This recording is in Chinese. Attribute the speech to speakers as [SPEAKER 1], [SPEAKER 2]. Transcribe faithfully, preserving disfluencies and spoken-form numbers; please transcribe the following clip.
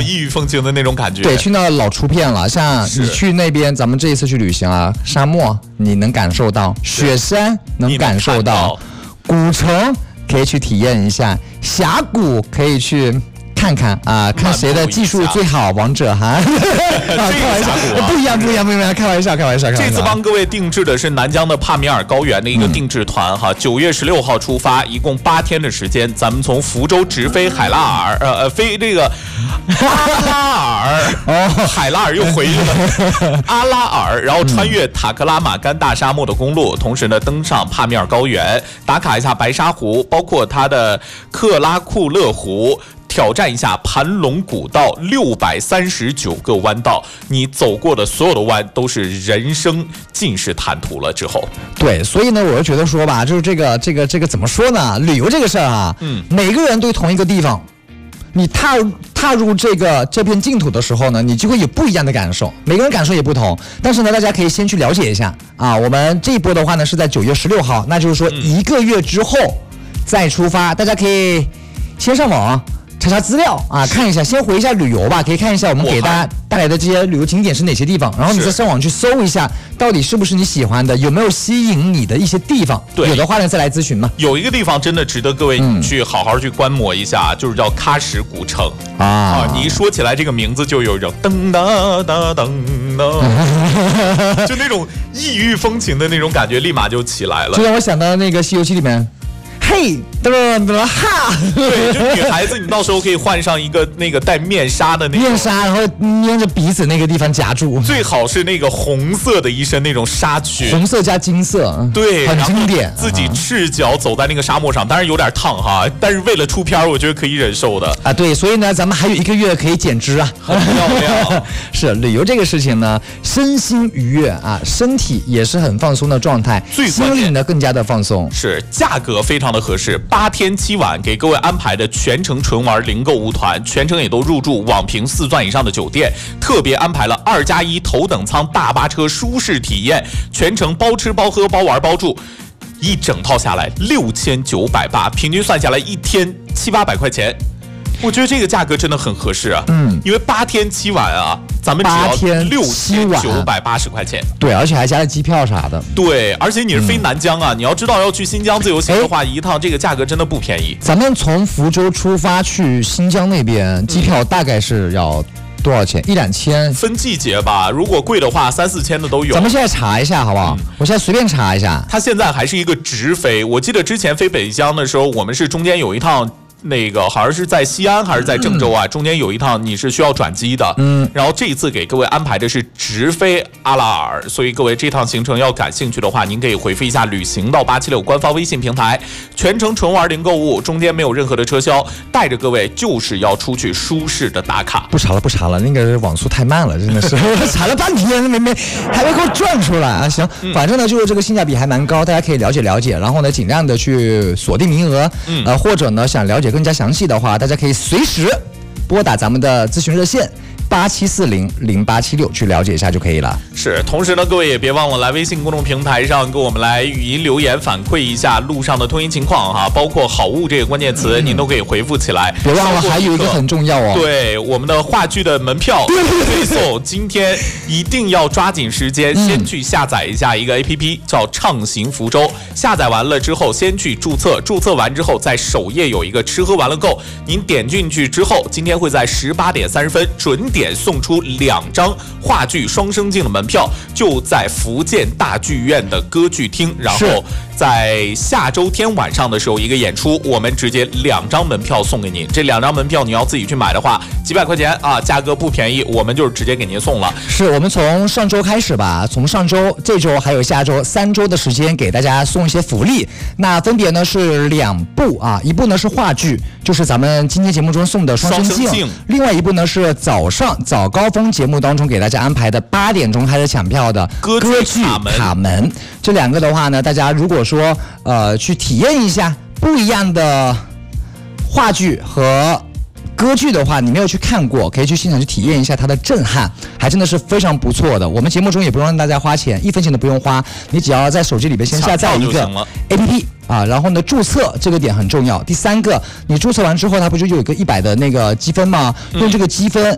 [SPEAKER 1] 异域风情的那种感觉。
[SPEAKER 2] 对，去那老出片了。像你去那边，咱们这一次去旅行啊，沙漠你能感受到，雪山能感受到，古城可以去体验一下，峡谷可以去看看啊，看谁的技术最好，王者哈。开玩笑，不一样，不一样，不一样，开玩笑，开玩笑。
[SPEAKER 1] 这次帮各位定制的是南疆的帕米尔高原的一个定制团哈，九月十六号出发，一共八天的时间，咱们从福州直飞海拉尔，呃呃，飞这个阿拉尔，哦，海拉尔又回去了，阿拉尔，然后穿越塔克拉玛干大沙漠的公路，同时呢登上帕米尔高原，打卡一下白沙湖，包括它的克拉库勒湖。挑战一下盘龙古道六百三十九个弯道，你走过的所有的弯都是人生尽是坦途了。之后，
[SPEAKER 2] 对，所以呢，我就觉得说吧，就是这个这个这个怎么说呢？旅游这个事儿啊，嗯，每个人对同一个地方，你踏踏入这个这片净土的时候呢，你就会有不一样的感受，每个人感受也不同。但是呢，大家可以先去了解一下啊。我们这一波的话呢是在九月十六号，那就是说一个月之后再出发，大家可以先上网。查查资料啊，看一下，先回一下旅游吧，可以看一下我们给大家带来的这些旅游景点是哪些地方，然后你再上网去搜一下，到底是不是你喜欢的，有没有吸引你的一些地方。对，有的话呢再来咨询嘛。
[SPEAKER 1] 有一个地方真的值得各位你去好好去观摩一下，嗯、就是叫喀什古城啊, 啊。你一说起来这个名字就有一种噔哒哒噔哒，就那种异域风情的那种感觉，立马就起来了，
[SPEAKER 2] 就让我想到那个《西游记》里面。嘿，得了得了哈！
[SPEAKER 1] 对，就女孩子，你到时候可以换上一个那个带面纱的那种
[SPEAKER 2] 面纱，然后捏着鼻子那个地方夹住。
[SPEAKER 1] 最好是那个红色的一身那种纱裙，
[SPEAKER 2] 红色加金色，
[SPEAKER 1] 对，
[SPEAKER 2] 很经典。
[SPEAKER 1] 自己赤脚走在那个沙漠上，当然有点烫哈，但是为了出片，我觉得可以忍受的
[SPEAKER 2] 啊。对，所以呢，咱们还有一个月可以减脂啊，
[SPEAKER 1] 很漂亮。
[SPEAKER 2] 是旅游这个事情呢，身心愉悦啊，身体也是很放松的状态，心灵呢更加的放松。
[SPEAKER 1] 是价格非常的合适，八天七晚给各位安排的全程纯玩零购物团，全程也都入住网评四钻以上的酒店，特别安排了二加一头等舱大巴车舒适体验，全程包吃包喝包玩包住，一整套下来六千九百八，平均算下来一天七八百块钱。我觉得这个价格真的很合适啊，嗯，因为八天七晚啊，咱们只要六千九百八十块钱，
[SPEAKER 2] 对，而且还加了机票啥的，
[SPEAKER 1] 对，而且你是飞南疆啊，嗯、你要知道要去新疆自由行的话，一趟这个价格真的不便宜。
[SPEAKER 2] 咱们从福州出发去新疆那边，机票大概是要多少钱？一两千，
[SPEAKER 1] 分季节吧，如果贵的话，三四千的都有。
[SPEAKER 2] 咱们现在查一下好不好？嗯、我现在随便查一下，
[SPEAKER 1] 它现在还是一个直飞。我记得之前飞北疆的时候，我们是中间有一趟。那个好像是在西安还是在郑州啊？嗯、中间有一趟你是需要转机的，嗯，然后这一次给各位安排的是直飞阿拉尔，所以各位这趟行程要感兴趣的话，您可以回复一下旅行到八七六官方微信平台，全程纯玩零购物，中间没有任何的车销，带着各位就是要出去舒适的打卡。
[SPEAKER 2] 不查了不查了，那个网速太慢了，真的是查了半天没没还没给我转出来啊！行，嗯、反正呢就是这个性价比还蛮高，大家可以了解了解，然后呢尽量的去锁定名额，嗯，呃或者呢想了解更加详细的话，大家可以随时拨打咱们的咨询热线八七四零零八七六去了解一下就可以了。
[SPEAKER 1] 是，同时呢，各位也别忘了来微信公众平台上给我们来语音留言反馈一下路上的通行情况哈，包括好物这个关键词，嗯、您都可以回复起来。
[SPEAKER 2] 别忘了还有一个很重要哦，
[SPEAKER 1] 对，我们的话剧的门票推送，今天一定要抓紧时间，嗯、先去下载一下一个 A P P 叫畅行福州，下载完了之后先去注册，注册完之后在首页有一个吃喝玩乐购，您点进去之后，今天会在十八点三十分准点。点送出两张话剧双生镜的门票，就在福建大剧院的歌剧厅，然后在下周天晚上的时候一个演出，我们直接两张门票送给您。这两张门票你要自己去买的话，几百块钱啊，价格不便宜，我们就是直接给您送了。
[SPEAKER 2] 是我们从上周开始吧，从上周、这周还有下周三周的时间给大家送一些福利。那分别呢是两部啊，一部呢是话剧，就是咱们今天节目中送的双生镜，另外一部呢是早上。早高峰节目当中给大家安排的八点钟开始抢票的歌剧卡门，这两个的话呢，大家如果说呃去体验一下不一样的话剧和歌剧的话，你没有去看过，可以去现场去体验一下它的震撼，还真的是非常不错的。我们节目中也不用让大家花钱，一分钱都不用花，你只要在手机里边先下载一个 A P P。啊，然后呢，注册这个点很重要。第三个，你注册完之后，它不就有一个一百的那个积分吗？用这个积分